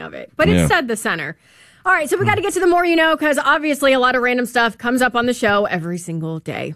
of it. But it's said the center. All right, so we got to get to the more you know, because obviously a lot of random stuff comes up on the show every single day.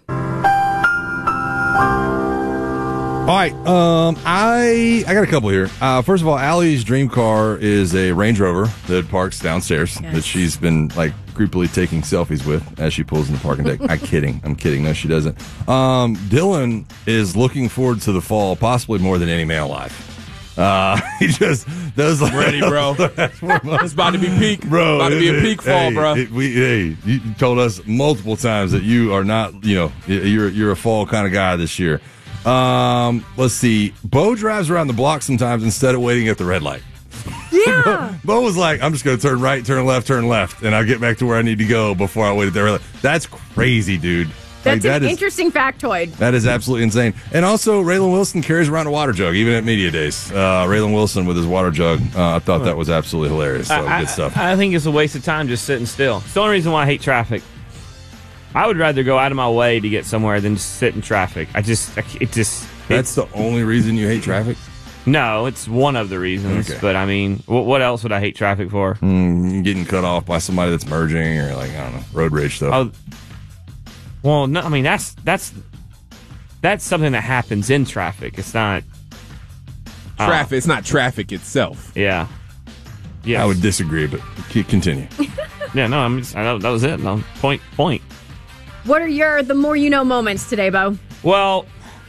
All right, I got a couple here. First of all, Allie's dream car is a Range Rover that parks downstairs that she's been like creepily taking selfies with as she pulls in the parking deck. I'm kidding. No, she doesn't. Dylan is looking forward to the fall, possibly more than any man alive. He just does like ready, bro. It's about to be peak, bro. About to be a peak fall, bro. You told us multiple times that you are not, you're a fall kind of guy this year. Let's see. Bo drives around the block sometimes instead of waiting at the red light. Yeah. Bo was like, I'm just going to turn right, turn left, and I'll get back to where I need to go before I wait at the red light. That's crazy, dude. That's an interesting factoid. That is absolutely insane. And also, Raylan Wilson carries around a water jug, even at media days. Raylan Wilson with his water jug. I thought that was absolutely hilarious. So, good stuff. I think it's a waste of time just sitting still. It's the only reason why I hate traffic. I would rather go out of my way to get somewhere than just sit in traffic. That's the only reason you hate traffic? No, it's one of the reasons. Okay. But, I mean, what else would I hate traffic for? Getting cut off by somebody that's merging or, like, I don't know, road rage stuff. Well, no, I mean, that's something that happens in traffic. It's not... Traffic. It's not traffic itself. Yeah. Yes. I would disagree, but continue. Yeah, no, I know that was it. No, point. What are the more you know moments today, Bo? Well,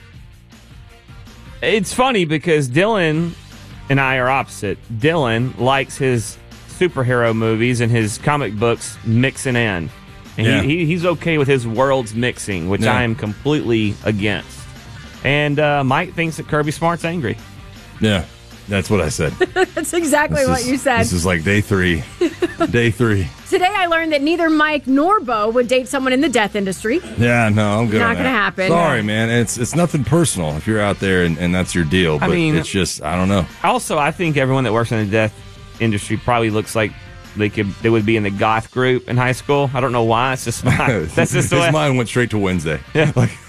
it's funny because Dylan and I are opposite. Dylan likes his superhero movies and his comic books mixing in. And he's okay with his worlds mixing, which I am completely against. And Mike thinks that Kirby Smart's angry. Yeah, that's what I said. That's exactly what you said. This is like day 3. Day 3. Today I learned that neither Mike nor Bo would date someone in the death industry. Yeah, no, I'm good. Not going to happen. Sorry, man. It's nothing personal if you're out there and that's your deal. But it's just, I don't know. Also, I think everyone that works in the death industry probably looks like they would be in the goth group in high school. I don't know why. It's just that's just the way. His mind went straight to Wednesday. Yeah.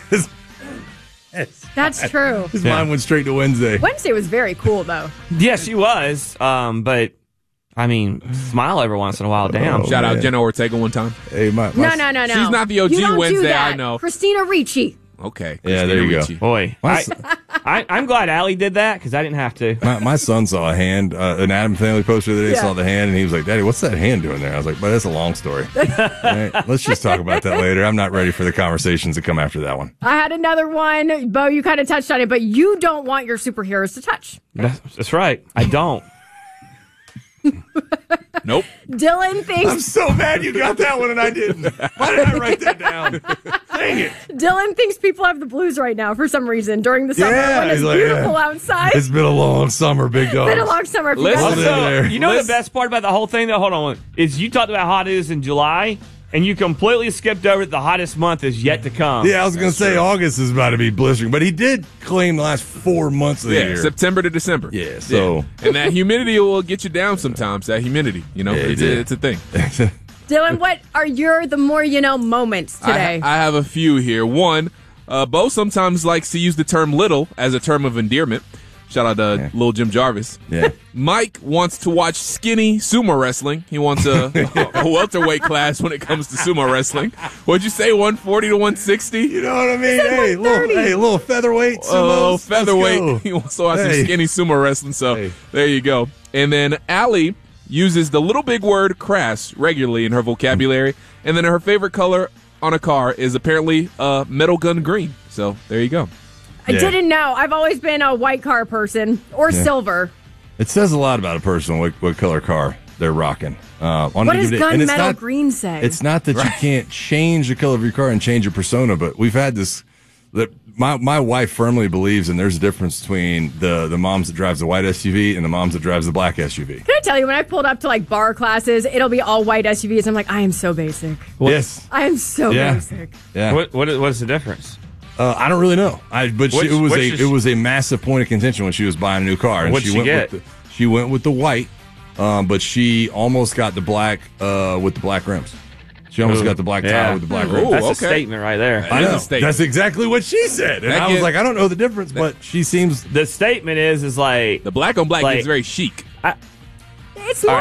That's true. His mind went straight to Wednesday. Wednesday was very cool, though. Yes, she was. But I mean, smile every once in a while. Damn. Shout out Jenna Ortega one time. Hey, no. She's not the OG you don't Wednesday. do that. I know. Christina Ricci. Okay. Yeah, there you go. Boy, I'm glad Allie did that because I didn't have to. My son saw a hand, an Adam Family poster the other day, saw the hand, and he was like, Daddy, what's that hand doing there? I was like, but that's a long story. Right, let's just talk about that later. I'm not ready for the conversations that come after that one. I had another one. Bo, you kind of touched on it, but you don't want your superheroes to touch. That's right. I don't. Nope. Dylan thinks... I'm so mad you got that one and I didn't. Why did I write that down? Dang it. Dylan thinks people have the blues right now for some reason during the summer when it's beautiful outside. It's been a long summer, big dog. It's been a long summer. You know the best part about the whole thing, though? Hold on. Is you talked about how hot it is in July, and you completely skipped over the hottest month is yet to come. Yeah, I was going to say August is about to be blistering, but he did claim the last 4 months of the year. September to December. Yeah, so. Yeah. And that humidity will get you down sometimes, that humidity. It's a thing. Dylan, what are the more you know moments today? I have a few here. One, Bo sometimes likes to use the term little as a term of endearment. Shout out to Lil Jim Jarvis. Yeah. Mike wants to watch skinny sumo wrestling. He wants a welterweight class when it comes to sumo wrestling. What'd you say, 140 to 160? You know what I mean? Hey, little featherweight sumo. A little featherweight. He wants to watch some skinny sumo wrestling, so there you go. And then Allie uses the little big word crass regularly in her vocabulary, and then her favorite color on a car is apparently metal gun green. So there you go. I didn't know. I've always been a white car person or silver. It says a lot about a person what color car they're rocking. What does gunmetal green say? It's not that you can't change the color of your car and change your persona, but we've had this. That my wife firmly believes, and there's a difference between the moms that drives the white SUV and the moms that drives the black SUV. Can I tell you, when I pulled up to like bar classes, it'll be all white SUVs. I'm like, I am so basic. Yes, I am so basic. Yeah. What is the difference? I don't really know. It was a massive point of contention when she was buying a new car. What'd she get? She went with the white, but she almost got the black with the black rims. She almost got the black tile with the black rims. That's a statement right there. I know. That's exactly what she said. And I was like, I don't know the difference, but she seems... The statement is like... The black on black is very chic. It's more